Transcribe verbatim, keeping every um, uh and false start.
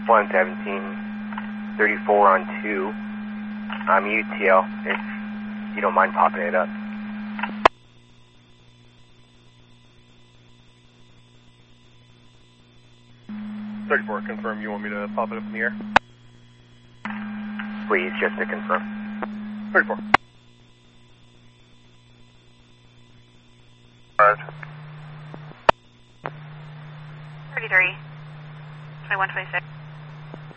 one seventeen, thirty-four on two. I'm U T L, if you don't mind popping it up. thirty-four, confirm you want me to pop it up in the air? Please, just to confirm. thirty-four. thirty-three, twenty-one twenty-six.